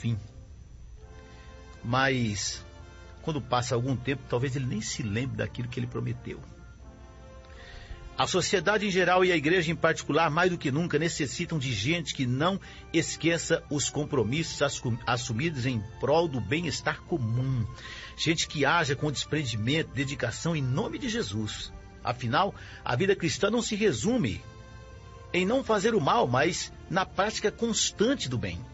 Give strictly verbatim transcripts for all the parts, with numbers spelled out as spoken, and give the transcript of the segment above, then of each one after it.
fim. Mas, quando passa algum tempo, talvez ele nem se lembre daquilo que ele prometeu. A sociedade em geral e a igreja em particular, mais do que nunca, necessitam de gente que não esqueça os compromissos assumidos em prol do bem-estar comum. Gente que haja com desprendimento, dedicação em nome de Jesus. Afinal, a vida cristã não se resume em não fazer o mal, mas na prática constante do bem.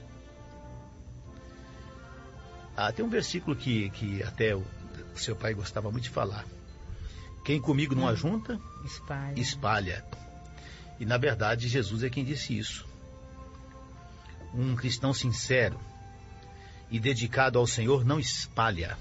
Ah, tem um versículo que, que até o, o seu pai gostava muito de falar. Quem comigo não ajunta, espalha. espalha. E na verdade Jesus é quem disse isso. Um cristão sincero e dedicado ao Senhor não espalha.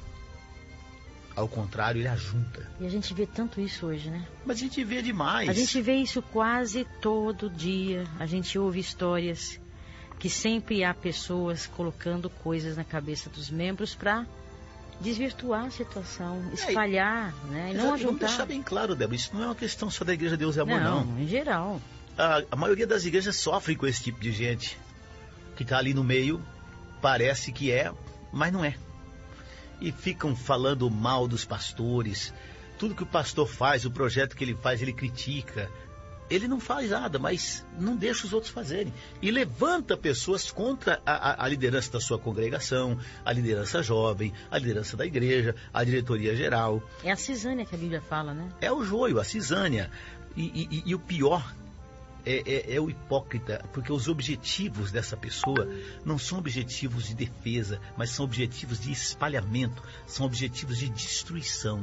Ao contrário, ele ajunta. E a gente vê tanto isso hoje, né? Mas a gente vê demais. A gente vê isso quase todo dia. A gente ouve histórias que sempre há pessoas colocando coisas na cabeça dos membros para desvirtuar a situação, espalhar, é, né? E não ajuntar. Vamos deixar bem claro, Débora, isso não é uma questão só da Igreja Deus e Amor, não. Não, em geral. A, a maioria das igrejas sofre com esse tipo de gente. Que está ali no meio, parece que é, mas não é. E ficam falando mal dos pastores. Tudo que o pastor faz, o projeto que ele faz, ele critica. Ele não faz nada, mas não deixa os outros fazerem. E levanta pessoas contra a, a, a liderança da sua congregação, a liderança jovem, a liderança da igreja, a diretoria geral. É a cisânia que a Bíblia fala, né? É o joio, a cisânia. E, e, e o pior é, é, é o hipócrita, porque os objetivos dessa pessoa não são objetivos de defesa, mas são objetivos de espalhamento, são objetivos de destruição.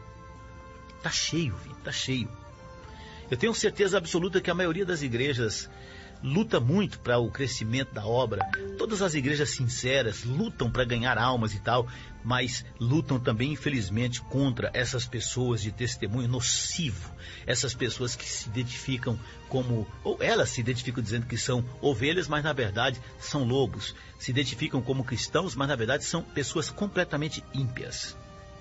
Tá cheio, filho, tá cheio. Eu tenho certeza absoluta que a maioria das igrejas luta muito para o crescimento da obra. Todas as igrejas sinceras lutam para ganhar almas e tal, mas lutam também, infelizmente, contra essas pessoas de testemunho nocivo. Essas pessoas que se identificam como, ou elas se identificam dizendo que são ovelhas, mas na verdade são lobos. Se identificam como cristãos, mas na verdade são pessoas completamente ímpias.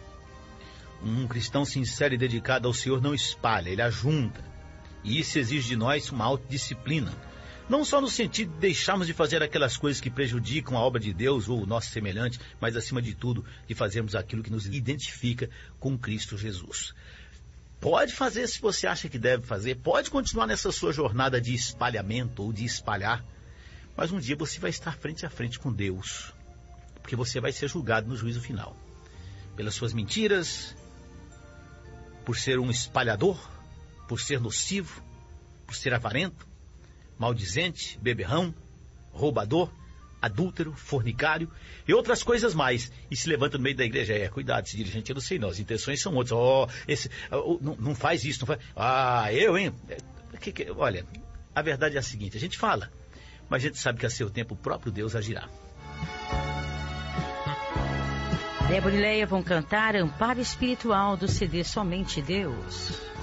Um cristão sincero e dedicado ao Senhor não espalha, ele ajunta. E isso exige de nós uma autodisciplina. Não só no sentido de deixarmos de fazer aquelas coisas que prejudicam a obra de Deus ou o nosso semelhante, mas acima de tudo, de fazermos aquilo que nos identifica com Cristo Jesus. Pode fazer se você acha que deve fazer, pode continuar nessa sua jornada de espalhamento ou de espalhar, mas um dia você vai estar frente a frente com Deus, porque você vai ser julgado no juízo final. Pelas suas mentiras, por ser um espalhador, por ser nocivo, por ser avarento, maldizente, beberrão, roubador, adúltero, fornicário e outras coisas mais. E se levanta no meio da igreja, é, cuidado, esse dirigente eu não sei não, as intenções são outras. Oh, esse, oh, não, não faz isso, não faz... Ah, eu, hein? Que, que, olha, a verdade é a seguinte, a gente fala, mas a gente sabe que a seu tempo o próprio Deus agirá. Débora e Leia vão cantar Amparo Espiritual do C D Somente Deus.